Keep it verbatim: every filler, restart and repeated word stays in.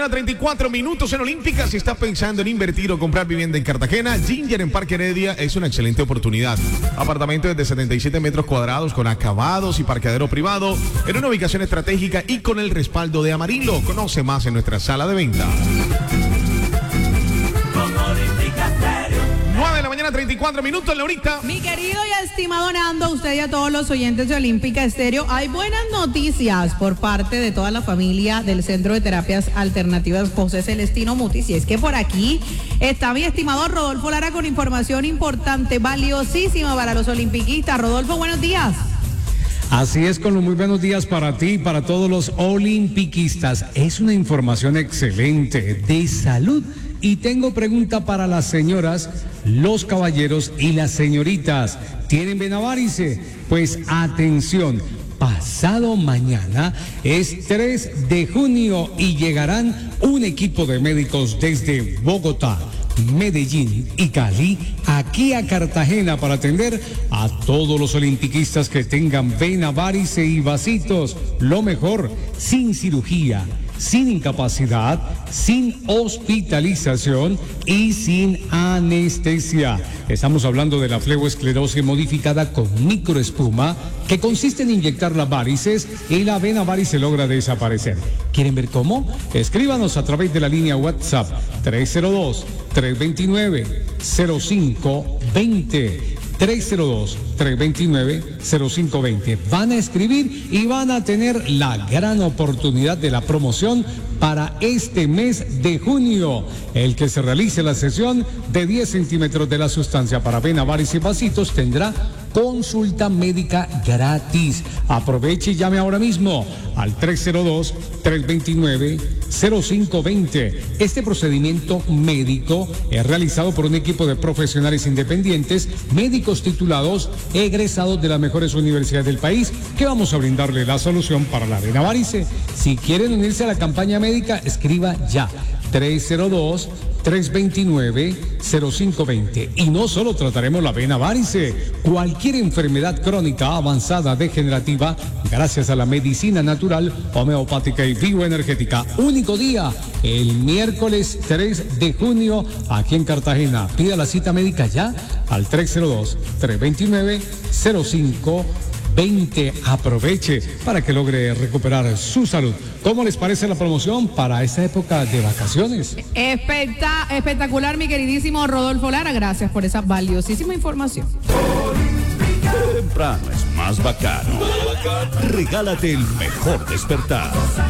mañana, treinta y cuatro minutos en Olímpica. Si estás pensando en invertir o comprar vivienda en Cartagena, Ginger en Parque Heredia es una excelente oportunidad. Apartamento de setenta y siete metros cuadrados con acabados y parqueadero privado en una ubicación estratégica y con el respaldo de Amarillo. Conoce más en nuestra sala de venta. nueve de la mañana, treinta y cuatro minutos, Laurita. Mi querido y estimado Nando, usted y a todos los oyentes de Olímpica Estéreo, hay buenas noticias por parte de toda la familia del Centro de Terapias Alternativas José Celestino Mutis. Y es que por aquí está mi estimado Rodolfo Lara con información importante, valiosísima para los olimpiquistas. Rodolfo, buenos días. Así es, con los muy buenos días para ti y para todos los olimpiquistas. Es una información excelente de salud. Y tengo pregunta para las señoras, los caballeros y las señoritas. ¿Tienen venavarice? Pues atención, pasado mañana es tres de junio y llegarán un equipo de médicos desde Bogotá, Medellín y Cali aquí a Cartagena para atender a todos los olimpiquistas que tengan vena, varice y vasitos. Lo mejor, sin cirugía, sin incapacidad, sin hospitalización y sin anestesia. Estamos hablando de la fleboesclerosis modificada con microespuma, que consiste en inyectar las varices y la vena varice logra desaparecer. ¿Quieren ver cómo? Escríbanos a través de la línea WhatsApp tres cero dos, tres dos nueve, cero cinco dos cero. tres cero dos, tres dos nueve, cero cinco dos cero. Van a escribir y van a tener la gran oportunidad de la promoción para este mes de junio. El que se realice la sesión de diez centímetros de la sustancia para vena, varice y vasitos tendrá consulta médica gratis. Aproveche y llame ahora mismo al tres cero dos, tres dos nueve, cero cinco dos cero. Este procedimiento médico es realizado por un equipo de profesionales independientes, médicos titulados, egresados de las mejores universidades del país, que vamos a brindarle la solución para la vena varice. Si quieren unirse a la campaña médica, escriba ya tres cero dos, tres dos nueve, cero cinco dos cero. Y no solo trataremos la vena varice, cualquier enfermedad crónica avanzada degenerativa, gracias a la medicina natural, homeopática y bioenergética. Único día, el miércoles tres de junio, aquí en Cartagena. Pida la cita médica ya al tres cero dos, tres dos nueve, cero cinco veinte. Aproveche para que logre recuperar su salud. ¿Cómo les parece la promoción para esta época de vacaciones? Especta- espectacular, mi queridísimo Rodolfo Lara. Gracias por esa valiosísima información. Temprano es más bacano. Regálate el mejor despertar.